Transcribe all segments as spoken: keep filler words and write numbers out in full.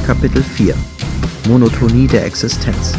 Kapitel vier – Monotonie der Existenz.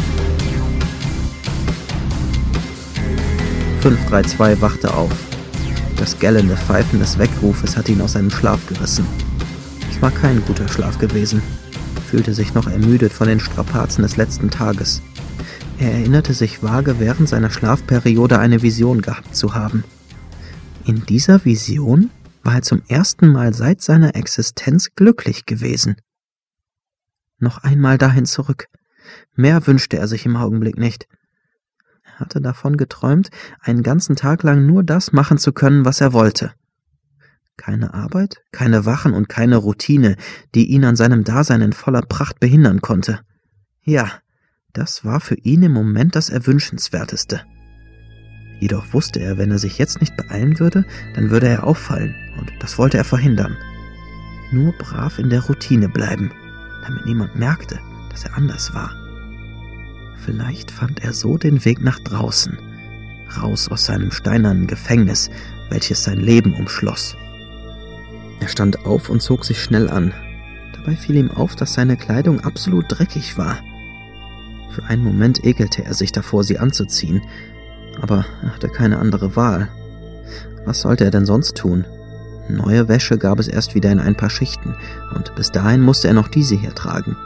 fünf drei zwei wachte auf. Das gellende Pfeifen des Weckrufes hatte ihn aus seinem Schlaf gerissen. Es war kein guter Schlaf gewesen, fühlte sich noch ermüdet von den Strapazen des letzten Tages. Er erinnerte sich vage, während seiner Schlafperiode eine Vision gehabt zu haben. In dieser Vision war er zum ersten Mal seit seiner Existenz glücklich gewesen. Noch einmal dahin zurück. Mehr wünschte er sich im Augenblick nicht. Er hatte davon geträumt, einen ganzen Tag lang nur das machen zu können, was er wollte. Keine Arbeit, keine Wachen und keine Routine, die ihn an seinem Dasein in voller Pracht behindern konnte. Ja, das war für ihn im Moment das Erwünschenswerteste. Jedoch wusste er, wenn er sich jetzt nicht beeilen würde, dann würde er auffallen, und das wollte er verhindern. Nur brav in der Routine bleiben, damit niemand merkte, dass er anders war. Vielleicht fand er so den Weg nach draußen, raus aus seinem steinernen Gefängnis, welches sein Leben umschloss. Er stand auf und zog sich schnell an. Dabei fiel ihm auf, dass seine Kleidung absolut dreckig war. Für einen Moment ekelte er sich davor, sie anzuziehen, aber er hatte keine andere Wahl. Was sollte er denn sonst tun? Neue Wäsche gab es erst wieder in ein paar Schichten, und bis dahin musste er noch diese hier tragen.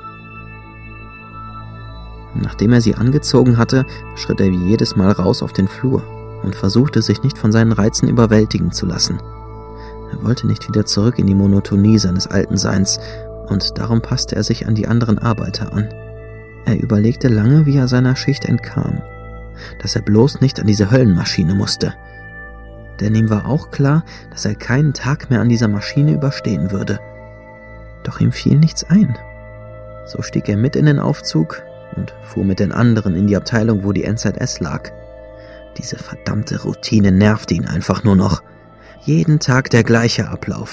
Nachdem er sie angezogen hatte, schritt er wie jedes Mal raus auf den Flur und versuchte, sich nicht von seinen Reizen überwältigen zu lassen. Er wollte nicht wieder zurück in die Monotonie seines alten Seins, und darum passte er sich an die anderen Arbeiter an. Er überlegte lange, wie er seiner Schicht entkam, dass er bloß nicht an diese Höllenmaschine musste. Denn ihm war auch klar, dass er keinen Tag mehr an dieser Maschine überstehen würde. Doch ihm fiel nichts ein. So stieg er mit in den Aufzug und fuhr mit den anderen in die Abteilung, wo die N Z S lag. Diese verdammte Routine nervte ihn einfach nur noch. Jeden Tag der gleiche Ablauf.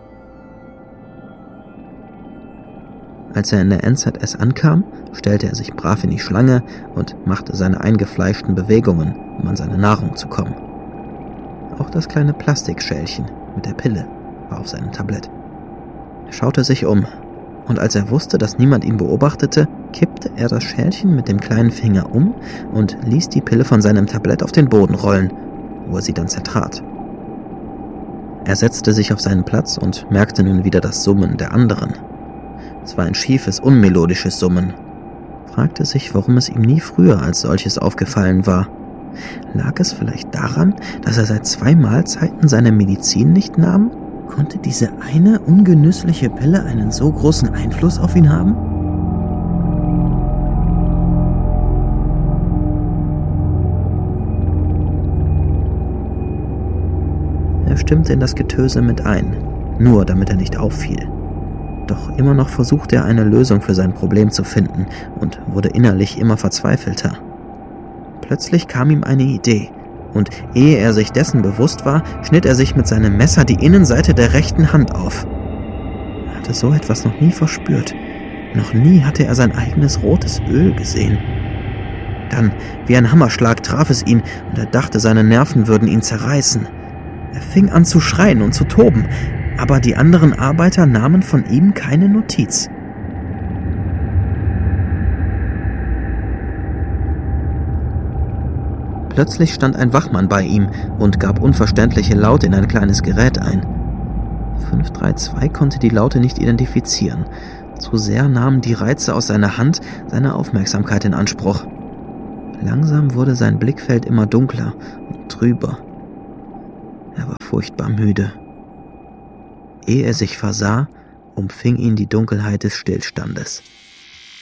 Als er in der N Z S ankam, stellte er sich brav in die Schlange und machte seine eingefleischten Bewegungen, um an seine Nahrung zu kommen. Auch das kleine Plastikschälchen mit der Pille war auf seinem Tablett. Er schaute sich um, und als er wusste, dass niemand ihn beobachtete, kippte er das Schälchen mit dem kleinen Finger um und ließ die Pille von seinem Tablett auf den Boden rollen, wo er sie dann zertrat. Er setzte sich auf seinen Platz und merkte nun wieder das Summen der anderen. Es war ein schiefes, unmelodisches Summen. Fragte sich, warum es ihm nie früher als solches aufgefallen war. Lag es vielleicht daran, dass er seit zwei Mahlzeiten seine Medizin nicht nahm? Konnte diese eine ungenüssliche Pille einen so großen Einfluss auf ihn haben? Er stimmte in das Getöse mit ein, nur damit er nicht auffiel. Doch immer noch versuchte er, eine Lösung für sein Problem zu finden und wurde innerlich immer verzweifelter. Plötzlich kam ihm eine Idee, und ehe er sich dessen bewusst war, schnitt er sich mit seinem Messer die Innenseite der rechten Hand auf. Er hatte so etwas noch nie verspürt. Noch nie hatte er sein eigenes rotes Öl gesehen. Dann, wie ein Hammerschlag, traf es ihn, und er dachte, seine Nerven würden ihn zerreißen. Er fing an zu schreien und zu toben, aber die anderen Arbeiter nahmen von ihm keine Notiz. Plötzlich stand ein Wachmann bei ihm und gab unverständliche Laute in ein kleines Gerät ein. fünf drei zwei konnte die Laute nicht identifizieren. Zu sehr nahmen die Reize aus seiner Hand seine Aufmerksamkeit in Anspruch. Langsam wurde sein Blickfeld immer dunkler und trüber. Er war furchtbar müde. Ehe er sich versah, umfing ihn die Dunkelheit des Stillstandes.